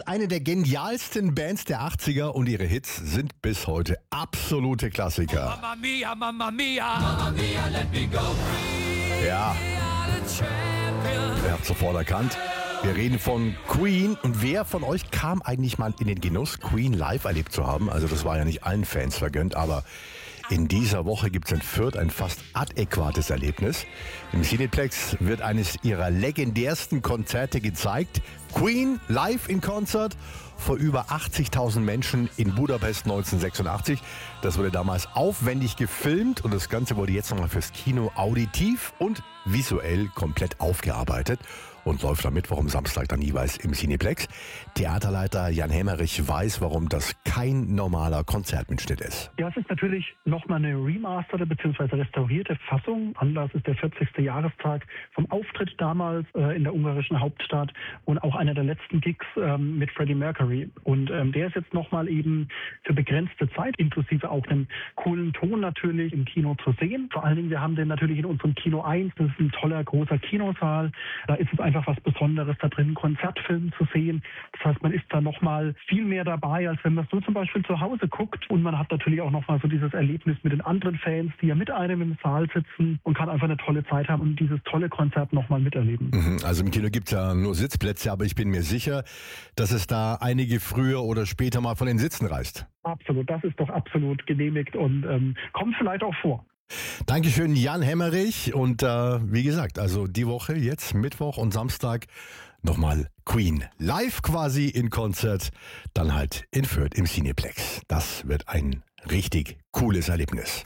ist eine der genialsten Bands der 80er und ihre Hits sind bis heute absolute Klassiker. Mamma mia, mamma mia, mamma mia, let me go. Ja, ihr habt sofort erkannt. Wir reden von Queen. Und wer von euch kam eigentlich mal in den Genuss, Queen live erlebt zu haben? Also das war ja nicht allen Fans vergönnt, aber in dieser Woche gibt es in Fürth ein fast adäquates Erlebnis. Im Cineplex wird eines ihrer legendärsten Konzerte gezeigt. Queen live in Konzert vor über 80.000 Menschen in Budapest 1986. Das wurde damals aufwendig gefilmt und das Ganze wurde jetzt nochmal fürs Kino auditiv und visuell komplett aufgearbeitet und läuft am Mittwoch und Samstag dann jeweils im Cineplex. Theaterleiter Jan Hemmerich weiß, warum das kein normaler Konzertmitschnitt ist. Ja, es ist natürlich nochmal eine remasterte bzw. restaurierte Fassung. Anlass ist der 40. Jahrestag vom Auftritt damals in der ungarischen Hauptstadt und auch einer der letzten Gigs mit Freddie Mercury. Und der ist jetzt nochmal eben für begrenzte Zeit, inklusive auch einem coolen Ton natürlich im Kino zu sehen. Vor allen Dingen, wir haben den natürlich in unserem Kino 1. Das ist ein toller, großer Kinosaal. Da ist es einfach was Besonderes, da drin Konzertfilme zu sehen. Das heißt, man ist da nochmal viel mehr dabei, als wenn man so zum Beispiel zu Hause guckt. Und man hat natürlich auch nochmal so dieses Erlebnis mit den anderen Fans, die ja mit einem im Saal sitzen und kann einfach eine tolle Zeit haben und dieses tolle Konzert nochmal miterleben. Also im Kino gibt es ja nur Sitzplätze, aber ich bin mir sicher, dass es da einige früher oder später mal von den Sitzen reißt. Absolut, das ist doch absolut genehmigt und kommt vielleicht auch vor. Dankeschön, Jan Hemmerich. Und wie gesagt, also die Woche jetzt, Mittwoch und Samstag, nochmal Queen live quasi in Konzert, dann halt in Fürth im Cineplex. Das wird ein richtig cooles Erlebnis.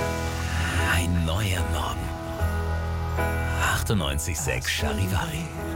Ein neuer Morgen. 98,6 Charivari.